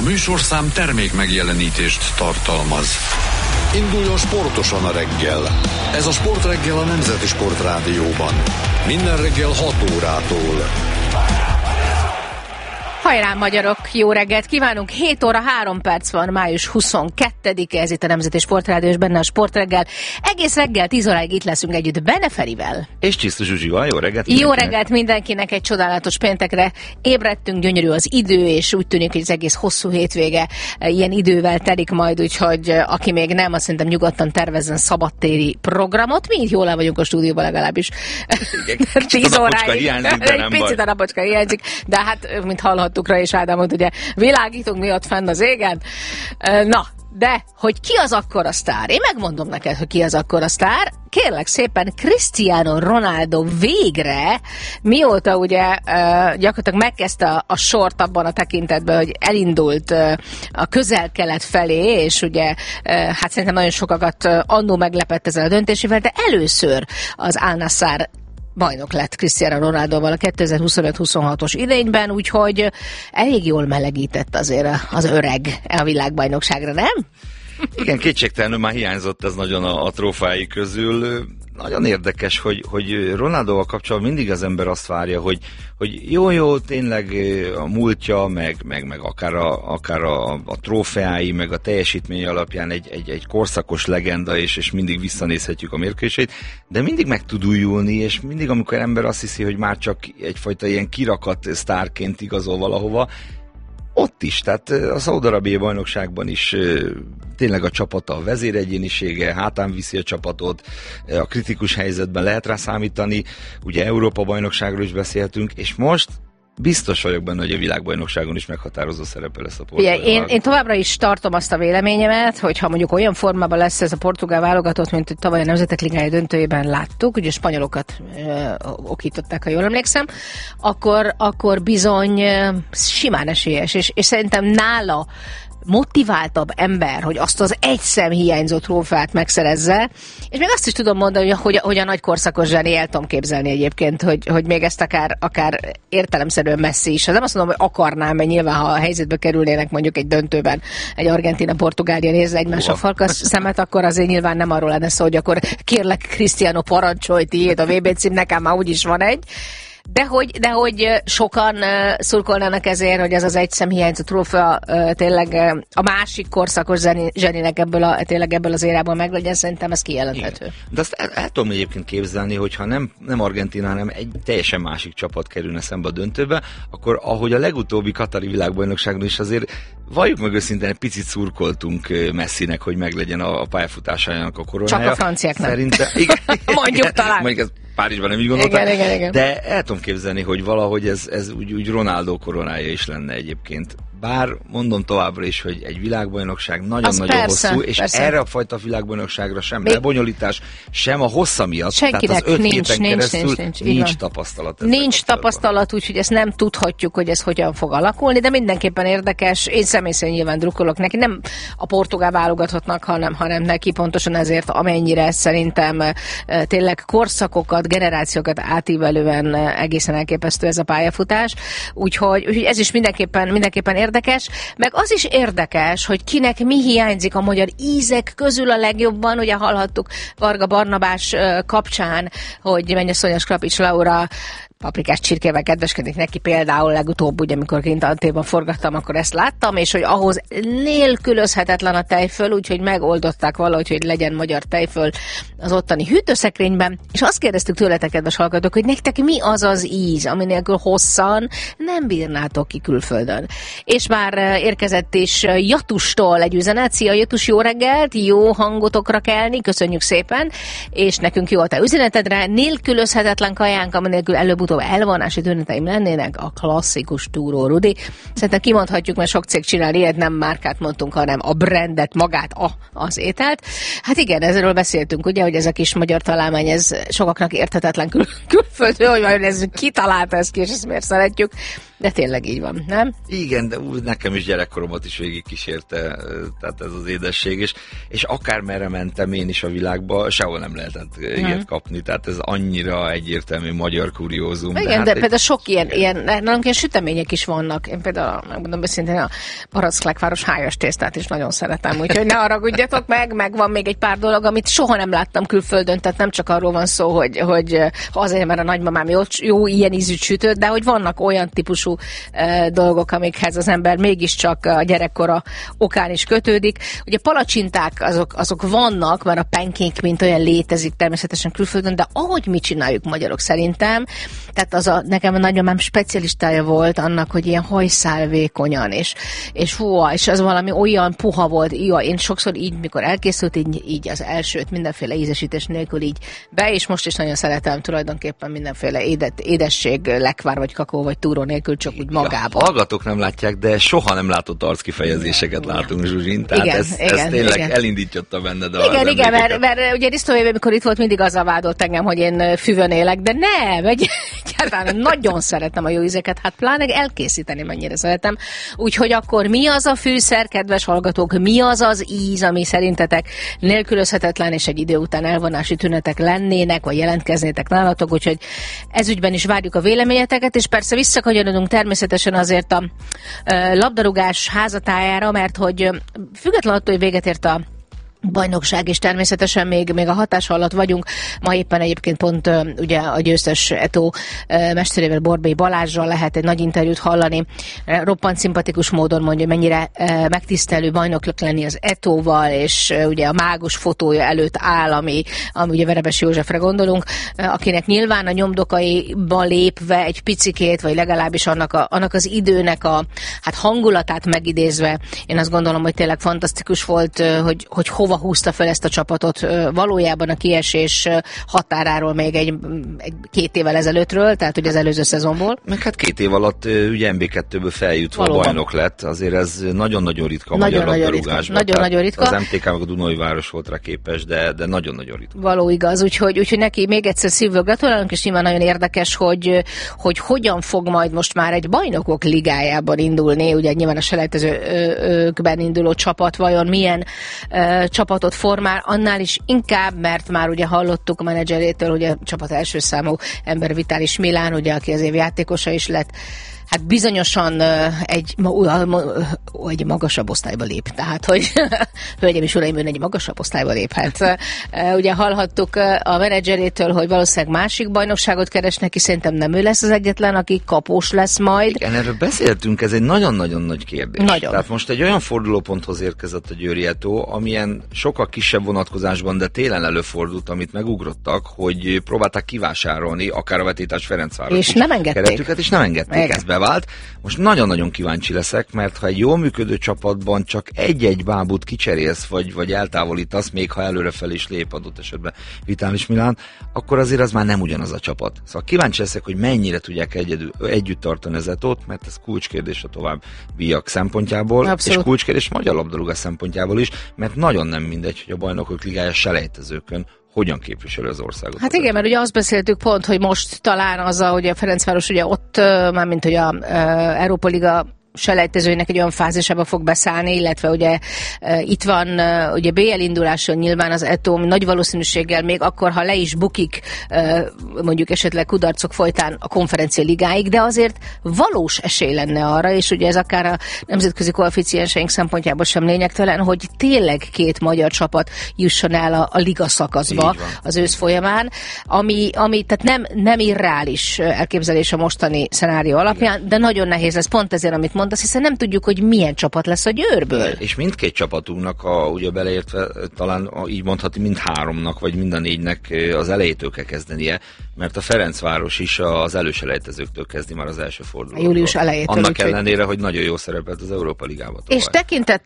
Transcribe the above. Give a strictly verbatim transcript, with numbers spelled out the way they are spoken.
műsorszám termék megjelenítést tartalmaz. Induljon sportosan a reggel. Ez a Sportreggel a Nemzeti Sportrádióban. Minden reggel hat órától. Hajrá, magyarok! Jó reggelt kívánunk! hét óra három perc van, május huszonkettedike, ez itt a Nemzeti Sportrádió, és benne a Sportreggel. Egész reggel tíz óráig itt leszünk együtt Bene Ferivel. És Csisztus Zsuzsival, jó reggelt mindenkinek! Jó reggelt mindenkinek, egy csodálatos péntekre ébredtünk, gyönyörű az idő, és úgy tűnik, hogy az egész hosszú hétvége ilyen idővel telik majd, úgyhogy aki még nem, azt szerintem nyugodtan tervezzen szabadtéri programot. Mi itt jól el vagyunk a stúdióban legalábbis. tíz óráig. Egy picit a napocska hiányzik, de hát, mint hallhat, rá, és Ádámot ugye világítunk mi ott fenn az égen. Na, de, hogy ki az akkora sztár? Én megmondom neked, hogy ki az akkora sztár. Kérlek szépen, Cristiano Ronaldo végre, mióta ugye gyakorlatilag megkezdte a, a sort abban a tekintetben, hogy elindult a Közel-Kelet felé, és ugye hát szerintem nagyon sokakat annó meglepett ezzel a döntésével, de először az Al Nassr bajnok lett Cristiano Ronaldoval a kétezer-huszonöt huszonhatos idényben, úgyhogy elég jól melegített azért az öreg a világbajnokságra, nem? Igen, kétségtelenül már hiányzott ez nagyon a, a trófái közül. Nagyon érdekes, hogy, hogy Ronaldoval kapcsolatban mindig az ember azt várja, hogy, hogy jó-jó, tényleg a múltja, meg, meg, meg akár, a, akár a, a trófeái, meg a teljesítmény alapján egy, egy, egy korszakos legenda, és, és mindig visszanézhetjük a mérkőzését, de mindig meg tud újulni, és mindig, amikor ember azt hiszi, hogy már csak egyfajta ilyen kirakat sztárként igazol valahova, ott is, tehát a szaúd-arábiai bajnokságban is tényleg a csapata, a vezéregyénisége, hátán viszi a csapatot, a kritikus helyzetben lehet rá számítani, ugye Európa bajnokságról is beszéltünk, és most biztos vagyok benne, hogy a világbajnokságon is meghatározó szerepe lesz a portugál. Ugye, én, én továbbra is tartom azt a véleményemet, hogy ha mondjuk olyan formában lesz ez a portugál válogatott, mint hogy tavaly a Nemzetek Ligája döntőjében láttuk, ugye spanyolokat ö, okították, ha jól emlékszem, akkor, akkor bizony ö, simán esélyes, és, és szerintem nála motiváltabb ember, hogy azt az egy szem hiányzó trófeát megszerezze, és még azt is tudom mondani, hogy, hogy, hogy a nagy korszakos zseni el tudom képzelni egyébként, hogy, hogy még ezt akár, akár értelemszerűen messzi is. Nem azt mondom, hogy akarnám, mert nyilván, ha a helyzetbe kerülnének mondjuk egy döntőben, egy Argentína-Portugália nézze egymásra farkas szemet, akkor azért nyilván nem arról lenne szó, hogy akkor kérlek, Cristiano, parancsolj, tiéd a vé bé cím, nekem már úgyis van egy. De hogy, de hogy sokan uh, szurkolnának ezért, hogy ez az egy szem hiányzó trófea uh, tényleg uh, a másik korszakos zseni, zseninek ebből, a, tényleg ebből az érából meglegyen, szerintem ez kijelenthető. Igen. De azt el, el tudom egyébként képzelni, hogyha nem, nem Argentína, hanem egy teljesen másik csapat kerülne szembe a döntőbe, akkor ahogy a legutóbbi katari világbajnokságon is azért valljuk meg őszintén, egy picit szurkoltunk Messinek, hogy meglegyen a, a pályafutásának a koronája. Csak a franciáknak. Szerintem, igen, mondjuk talán. Mondjuk ez Párizsban nem így gondolták, igen, igen, igen. De el tudom képzelni, hogy valahogy ez, ez úgy, úgy Ronaldo koronája is lenne egyébként. Bár mondom továbbra is, hogy egy világbajnokság nagyon-nagyon hosszú, és persze. Erre a fajta világbajnokságra sem Még... lebonyolítás, sem a hossza miatt, senkinek tehát az öt nincs, héten nincs, keresztül nincs, nincs, nincs, nincs tapasztalat. Nincs tapasztalat, úgyhogy ezt nem tudhatjuk, hogy ez hogyan fog alakulni, de mindenképpen érdekes. Én személy szerint nyilván drukkolok neki, nem a portugál válogatottnak, hanem, hanem neki pontosan ezért, amennyire szerintem tényleg korszakokat, generációkat átívelően egészen elképesztő ez a pályafutás. Úgyhogy, úgyhogy ez is mindenképpen, mindenképpen érdekes, meg az is érdekes, hogy kinek mi hiányzik a magyar ízek közül a legjobban. Ugye hallhattuk Varga Barnabás kapcsán, hogy Mennyasszonyos Krapics Laura paprikás csirkével kedveskedik neki, például legutóbb, ugye, amikor kint Antéban forgattam, akkor ezt láttam, és hogy ahhoz nélkülözhetetlen a tejföl, úgyhogy megoldották valahogy, hogy legyen magyar tejföl az ottani hűtőszekrényben, és azt kérdeztük tőletek, kedves hallgatók, hogy nektek mi az az íz, ami nélkül hosszan nem bírnátok ki külföldön. És már érkezett is Jatustól egy üzenet. Szia Jatus, jó reggelt, jó hangotokra kelni, köszönjük szépen, és nekünk jó a te üzenetedre, nélkülözhetetlen kajánk, ami nélkül előbb elvonási tüneteim lennének, a klasszikus túró Rudi. Szerintem kimondhatjuk, mert sok cég csinál ilyet, nem márkát mondtunk, hanem a brandet, magát, a, az ételt. Hát igen, ezről beszéltünk, ugye, hogy ez a kis magyar találmány, ez sokaknak érthetetlen kül- külföldön, hogy majd ez kitalálta ezt ki, és ezt miért szeretjük. De tényleg így van, nem? Igen, de úgy nekem is gyerekkoromat is végig kísérte, tehát ez az édesség, és, és akármerre mentem én is a világba, sehol nem lehetett hmm. ilyet kapni, tehát ez annyira egyértelmű magyar kuriózum. Igen, de, hát de egy... például sok ilyen, ilyen, nálunk ilyen sütemények is vannak. Én például, megmondom őszintén, a Baracklákváros hájas tésztát is nagyon szeretem, úgyhogy ne haragudjatok meg, meg van még egy pár dolog, amit soha nem láttam külföldön, tehát nem csak arról van szó, hogy, hogy azért, mert a nagymamám jó, jó ilyen ízűt sütött, de hogy vannak olyan típusú e, dolgok, amikhez az ember mégiscsak a gyerekkora okán is kötődik. Ugye palacsinták azok, azok vannak, mert a pancake mint olyan létezik természetesen külföldön, de ahogy mi csináljuk magyarok szerintem, tehát az a, nekem a nagymamám specialistája volt annak, hogy ilyen hajszál vékonyan, és, és hú, és az valami olyan puha volt, jó, én sokszor így, mikor elkészült, így, így az elsőt mindenféle ízesítés nélkül így be, és most is nagyon szeretem tulajdonképpen mindenféle édet, édesség, lekvár, vagy kakó, vagy túró nélkül, csak úgy magában. Ja, hallgatók nem látják, de soha nem látott arckifejezéseket igen, látunk, Zsuzsin, tehát igen, ez, igen, ez tényleg igen. elindítja benned a igen, igen, mert, mert ugye Risztóvéve, amikor itt volt, mindig azzal vádolt engem, hogy én füvön élek, de nem, egy, egyáltalán nagyon szeretem a jó ízeket, hát pláne elkészíteni mennyire szeretem. Úgyhogy akkor mi az a fűszer, kedves hallgatók, mi az az íz, ami szerintetek nélkülözhetetlen, és egy idő után elvonási tünetek lennének, vagy jelentkeznétek nálatok, úgyhogy ezügyben is várjuk a véleményeteket, és persze visszakanyarodunk természetesen azért a ö, labdarúgás házatájára, mert hogy függetlenül attól, hogy véget ért a bajnokság, és természetesen még, még a hatás alatt vagyunk. Ma éppen egyébként pont uh, ugye a győztes Eto uh, mesterével, Borbély Balázsral lehet egy nagy interjút hallani. Uh, roppant szimpatikus módon mondja, mennyire uh, megtisztelő bajnoknak lenni az Etóval, és uh, ugye a mágus fotója előtt áll, ami, ami ugye Verebes Józsefre gondolunk, uh, akinek nyilván a nyomdokaiba lépve egy picikét, vagy legalábbis annak, a, annak az időnek a hát hangulatát megidézve, én azt gondolom, hogy tényleg fantasztikus volt, uh, hogy, hogy hova húzta fel ezt a csapatot valójában a kiesés határáról még egy, egy két évvel ezelőttről, tehát ugye az előző szezonból. Meg hát két év alatt ugye em bé kettőből feljutva valóban bajnok lett, azért ez nagyon-nagyon ritka a magyar labdarúgásban. Nagyon-nagyon ritka. Az em té ká meg a Dunai város volt rá képes, de, de nagyon-nagyon ritka. Való igaz, úgyhogy, úgyhogy neki még egyszer szívből gratulálunk, és nyilván nagyon érdekes, hogy, hogy hogyan fog majd most már egy bajnokok ligájában indulni, ugye nyilván a selejtezőkben induló csapat vajon milyen uh, csapatot formál, annál is inkább, mert már ugye hallottuk a menedzserétől, hogy a csapat első számú ember Vitális Milán, ugye, aki az év játékosa is lett, hát bizonyosan uh, egy, uh, uh, egy magasabb osztályba lép. Tehát, hogy hölgyeim és uraim, ön egy magasabb osztályba léphet. Uh, ugye hallhattuk uh, a menedzserétől, hogy valószínűleg másik bajnokságot keres neki, szerintem nem ő lesz az egyetlen, aki kapós lesz majd. Igen, erről beszéltünk, ez egy nagyon-nagyon nagy kérdés. Nagyon. Tehát most egy olyan fordulóponthoz érkezett a Győri Eto, amilyen sokkal kisebb vonatkozásban, de télen előfordult, amit megugrottak, hogy próbálták kivásárolni akár a vetétás Ferencváros. És nem engedték. Keretüket, és nem engedték. Ez bevált. Most nagyon-nagyon kíváncsi leszek, mert ha egy jól működő csapatban csak egy-egy bábút kicserélsz, vagy, vagy eltávolítasz, még ha előrefelé is lép adott esetben Vitális Milán, akkor azért az már nem ugyanaz a csapat. Szóval kíváncsi leszek, hogy mennyire tudják egyedül, együtt tartani az Etót, mert ez kulcskérdés a továbbiak szempontjából, abszolút. És kulcskérdés magyar labdarúgás szempontjából is, mert nagyon nem mindegy, hogy a Bajnokok Ligája selejtezőkön hogyan képviseli az országot. Hát igen, mert ugye azt beszéltük pont, hogy most talán azzal, hogy a Ferencváros ugye ott, mármint hogy a Európa Liga selejtezőinek egy olyan fázisába fog beszállni, illetve ugye uh, itt van uh, ugye bé el induláson nyilván az Eto nagy valószínűséggel még akkor, ha le is bukik uh, mondjuk esetleg kudarcok folytán a konferencia ligáig, de azért valós esély lenne arra, és ugye ez akár a nemzetközi koeficienseink szempontjából sem lényegtelen, hogy tényleg két magyar csapat jusson el a, a liga szakaszba az ősz folyamán, ami, ami tehát nem, nem irreális elképzelés a mostani szenárió alapján, igen. De nagyon nehéz lesz pont ezért, amit mondasz, hiszen nem tudjuk, hogy milyen csapat lesz a Győrből. És mindkét csapatunknak, a, ugye beleértve talán a, így mondhatni mind háromnak, vagy mind a négynek az elejétől kell kezdenie, mert a Ferencváros is az előselejtezőktől kezdi már az első fordulót. Július elejétől. Annak úgy, ellenére, hogy nagyon jó szerepelt az Európa Ligában. És tekintettel